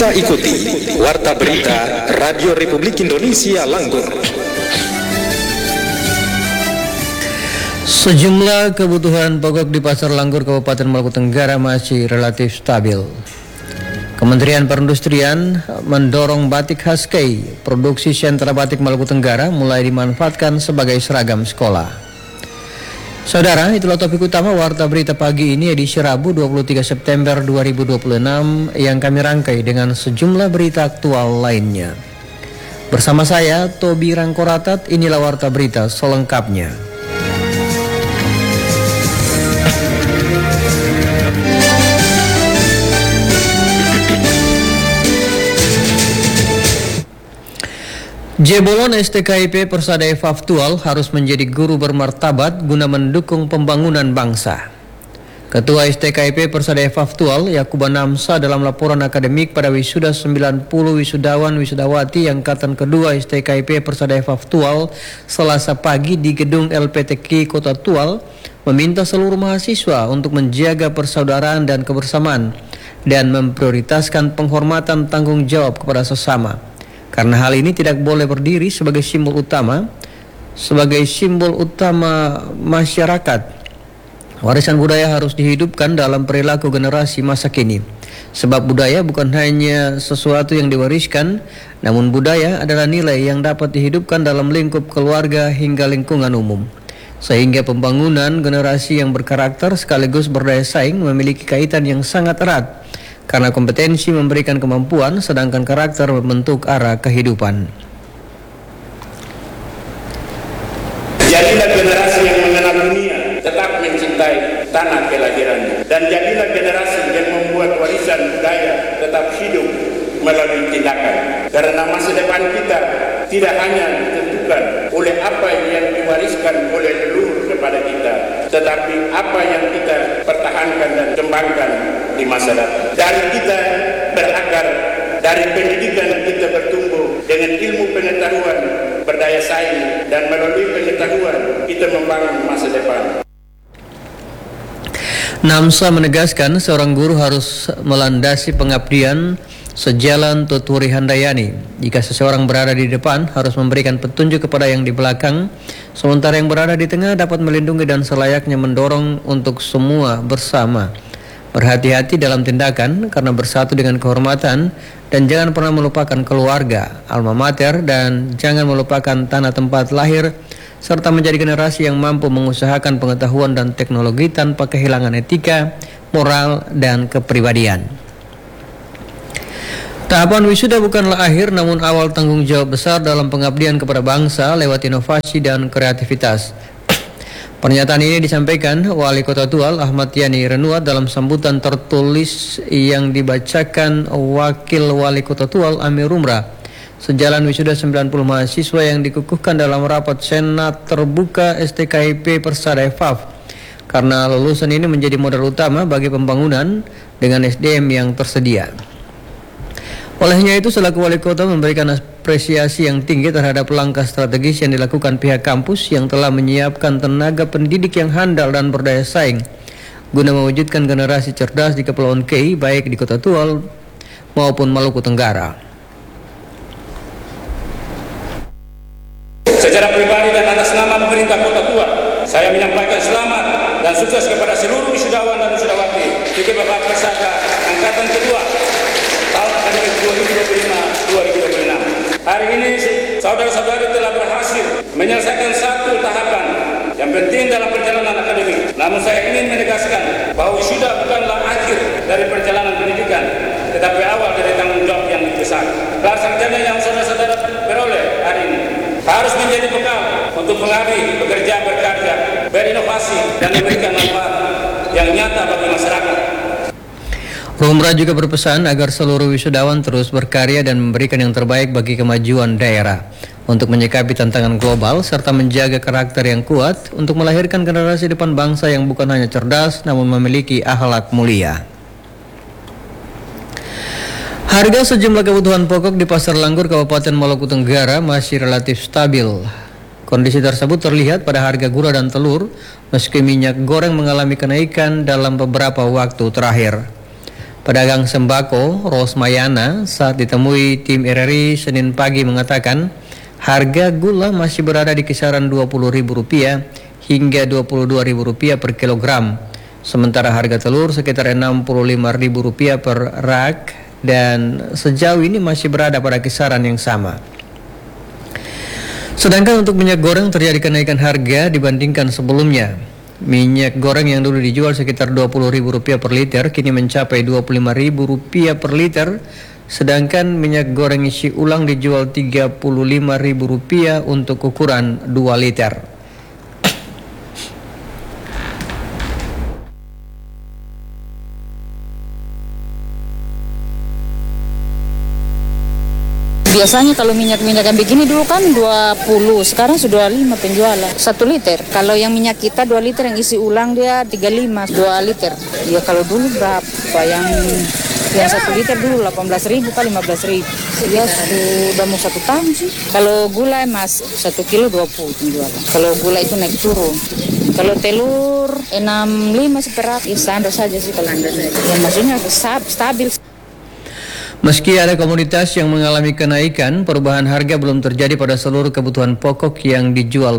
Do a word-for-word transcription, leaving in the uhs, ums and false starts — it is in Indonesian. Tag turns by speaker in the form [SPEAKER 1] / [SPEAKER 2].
[SPEAKER 1] Kita ikuti Warta Berita Radio Republik Indonesia Langgur.
[SPEAKER 2] Sejumlah kebutuhan pokok di Pasar Langgur Kabupaten Maluku Tenggara masih relatif stabil. Kementerian Perindustrian mendorong batik khas Kei. Produksi sentra batik Maluku Tenggara mulai dimanfaatkan sebagai seragam sekolah. Saudara, itulah topik utama Warta Berita pagi ini edisi Rabu dua puluh tiga September dua ribu dua puluh enam yang kami rangkai dengan sejumlah berita aktual lainnya. Bersama saya, Tobi Rangkoratat, inilah Warta Berita selengkapnya. Jebolon S T K I P Persada Faktual harus menjadi guru bermartabat guna mendukung pembangunan bangsa. Ketua S T K I P Persada Faktual Yakuba Namsa dalam laporan akademik pada wisuda sembilan puluh wisudawan wisudawati angkatan kedua S T K I P Persada Faktual Selasa pagi di gedung L P T K I Kota Tual meminta seluruh mahasiswa untuk menjaga persaudaraan dan kebersamaan dan memprioritaskan penghormatan tanggung jawab kepada sesama. Karena hal ini tidak boleh berdiri sebagai simbol utama, sebagai simbol utama masyarakat. Warisan budaya harus dihidupkan dalam perilaku generasi masa kini. Sebab budaya bukan hanya sesuatu yang diwariskan, namun budaya adalah nilai yang dapat dihidupkan dalam lingkup keluarga hingga lingkungan umum. Sehingga pembangunan generasi yang berkarakter sekaligus berdaya saing memiliki kaitan yang sangat erat. Karena kompetensi memberikan kemampuan, sedangkan karakter membentuk arah kehidupan.
[SPEAKER 3] Jadilah generasi yang mengenal dunia, tetap mencintai tanah kelahirannya. Dan jadilah generasi yang membuat warisan budaya tetap hidup melalui tindakan. Karena masa depan kita tidak hanya ditentukan oleh apa yang diwariskan oleh leluhur kepada kita, tetapi apa yang kita pertahankan dan kembangkan di masa datang. Dari kita berakar, dari pendidikan kita bertumbuh dengan ilmu pengetahuan, berdaya saing, dan melalui pengetahuan kita membangun masa depan.
[SPEAKER 2] Namsa menegaskan seorang guru harus melandasi pengabdian sejalan tuturi handayani. Jika seseorang berada di depan harus memberikan petunjuk kepada yang di belakang, sementara yang berada di tengah dapat melindungi dan selayaknya mendorong untuk semua bersama. Berhati-hati dalam tindakan karena bersatu dengan kehormatan, dan jangan pernah melupakan keluarga, alma mater, dan jangan melupakan tanah tempat lahir, serta menjadi generasi yang mampu mengusahakan pengetahuan dan teknologi tanpa kehilangan etika, moral, dan kepribadian. Tahapan wisuda bukanlah akhir, namun awal tanggung jawab besar dalam pengabdian kepada bangsa lewat inovasi dan kreativitas. Pernyataan ini disampaikan Wali Kota Tual Ahmad Yani Renuat dalam sambutan tertulis yang dibacakan Wakil Wali Kota Tual Amir Rumrah sejalan wisuda sembilan puluh mahasiswa yang dikukuhkan dalam rapat Senat Terbuka S T K I P Persada F A F. Karena lulusan ini menjadi modal utama bagi pembangunan dengan S D M yang tersedia. Olehnya itu, selaku wali kota memberikan apresiasi yang tinggi terhadap langkah strategis yang dilakukan pihak kampus yang telah menyiapkan tenaga pendidik yang handal dan berdaya saing guna mewujudkan generasi cerdas di Kepulauan Kei, baik di Kota Tual maupun Maluku Tenggara.
[SPEAKER 3] Secara pribadi dan atas nama pemerintah Kota Tual, saya menyampaikan selamat dan sukses kepada seluruh wisudawan dan wisudawati di Bapak Persada Angkatan Kedua tahun akademik dua ribu dua puluh lima dua ribu dua puluh enam. Hari ini saudara-saudari telah berhasil menyelesaikan satu tahapan yang penting dalam perjalanan akademik. Namun saya ingin menegaskan bahwa wisuda bukanlah akhir dari perjalanan pendidikan, tetapi awal dari tanggung jawab yang besar. Gelar sarjana yang saudara-saudara peroleh hari ini harus menjadi bekal untuk mengabdi, bekerja, berkarya, berinovasi, dan memberikan manfaat yang nyata bagi masyarakat.
[SPEAKER 2] Rumrah juga berpesan agar seluruh wisudawan terus berkarya dan memberikan yang terbaik bagi kemajuan daerah untuk menyikapi tantangan global serta menjaga karakter yang kuat untuk melahirkan generasi depan bangsa yang bukan hanya cerdas namun memiliki akhlak mulia. Harga sejumlah kebutuhan pokok di Pasar Langgur Kabupaten Maluku Tenggara masih relatif stabil. Kondisi tersebut terlihat pada harga gula dan telur meski minyak goreng mengalami kenaikan dalam beberapa waktu terakhir. Pedagang sembako Rosmayana saat ditemui tim R R I Senin pagi mengatakan harga gula masih berada di kisaran dua puluh ribu rupiah hingga dua puluh dua ribu rupiah per kilogram. Sementara harga telur sekitar enam puluh lima ribu rupiah per rak dan sejauh ini masih berada pada kisaran yang sama. Sedangkan untuk minyak goreng terjadi kenaikan harga dibandingkan sebelumnya. Minyak goreng yang dulu dijual sekitar dua puluh ribu rupiah per liter kini mencapai dua puluh lima ribu rupiah per liter, sedangkan minyak goreng isi ulang dijual tiga puluh lima ribu rupiah untuk ukuran dua liter.
[SPEAKER 4] Biasanya kalau minyak-minyak yang begini dulu kan dua puluh, sekarang sudah lima penjualan satu liter. Kalau yang minyak kita dua liter yang isi ulang dia tiga puluh lima, dua liter. Ya kalau dulu berapa yang yang satu liter dulu delapan belas ribu kali lima belas ribu. Ya sudah mau satu tahun sih. Kalau gula mas satu kilo dua puluh penjualan. Kalau gula itu naik turun. Kalau telur enam puluh lima seperak, ya standar saja sih kalau anda saja. Ya maksudnya stabil.
[SPEAKER 2] Meski ada komoditas yang mengalami kenaikan, perubahan harga belum terjadi pada seluruh kebutuhan pokok yang dijual